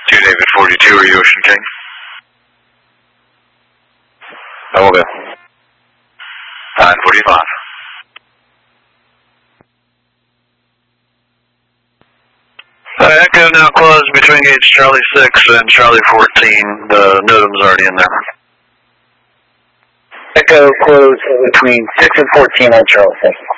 2 David 42, are you Ocean King? I will go. 945. Echo now closed between gates Charlie 6 and Charlie 14. The NOTAM's already in there. Echo closed between 6 and 14 on Charlie 6.